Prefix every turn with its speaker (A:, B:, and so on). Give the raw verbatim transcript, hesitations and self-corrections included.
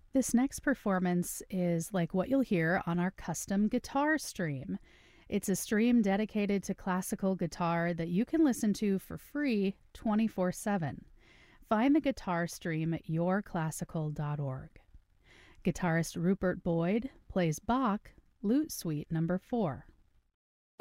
A: This next performance is like what you'll hear on our custom guitar stream. It's a stream dedicated to classical guitar that you can listen to for free twenty-four seven. Find the guitar stream at your classical dot org. Guitarist Rupert Boyd plays Bach, Lute Suite number four.